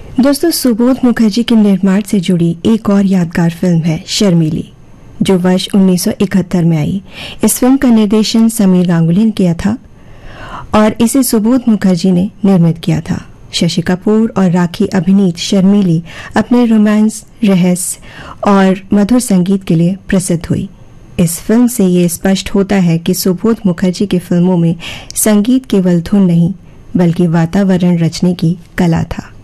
दोस्तों, सुबोध मुखर्जी के निर्माण से जुड़ी एक और यादगार फिल्म है शर्मीली, जो वर्ष 1971 में आई। इस फिल्म का निर्देशन समीर गांगुली ने किया था और इसे सुबोध मुखर्जी ने निर्मित किया था। शशि कपूर और राखी अभिनीत शर्मीली अपने रोमांस, रहस्य और मधुर संगीत के लिए प्रसिद्ध हुई। इस फिल्म से ये स्पष्ट होता है कि सुबोध मुखर्जी की फिल्मों में संगीत केवल धुन नहीं बल्कि वातावरण रचने की कला था।